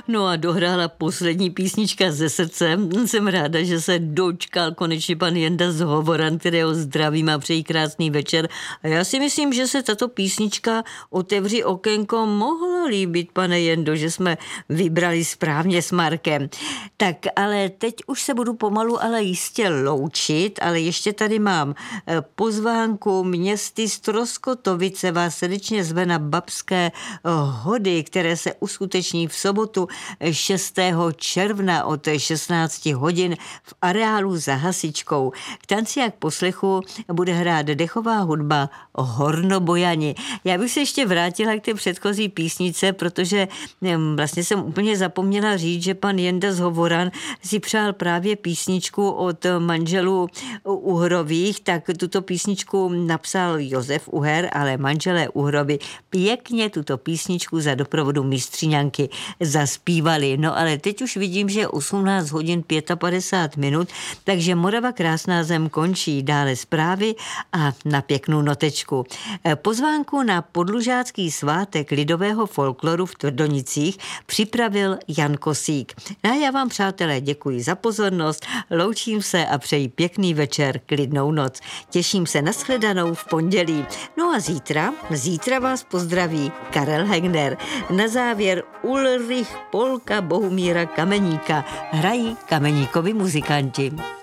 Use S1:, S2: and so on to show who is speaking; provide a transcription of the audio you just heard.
S1: No a dohrála poslední písnička ze srdce. Jsem ráda, že se dočkal konečně pan Jenda z Hovoran, kterého zdravím a přeji krásný večer. A já si myslím, že se tato písnička Otevři okénko mohla líbit, pane Jendo, že jsme vybrali správně s Markem. Tak ale teď už se budu pomalu ale jistě loučit, ale ještě tady mám pozvánku Městy Stroskotovice vás srdečně zve na Babské hody, které se uskuteční v sobotu 6. června od 16 hodin v areálu za Hasičkou. K tanci a k poslechu bude hrát dechová hudba Hornobojani. Já bych se ještě vrátila k té předchozí písnice, protože vlastně jsem úplně zapomněla říct, že pan Jenda z Hovoran si přál právě písničku od manželů Uhrových, tak tuto písničku napsal Josef Uher, ale manželé Uhrovi pěkně tuto písničku za doprovodu mistříňanky zaspívali. No ale teď už vidím, že je 18 hodin 55 minut, takže Morava krásná zem končí, dále zprávy a na pěknou notečku. Pozvánku na podlužácký svátek lidového folkloru v Tvrdonicích připravil Jan Kosík. A já vám, přátelé, děkuji za pozornost, loučím se a přeji pěkný večer, klidnou noc. Těším se na shledanou v pondělí. No a zítra vás pozdraví Karel Hegner. Na závěr Ulrich Polka Bohumíra Kameníka. Hrají Kameníkovi muzikanti.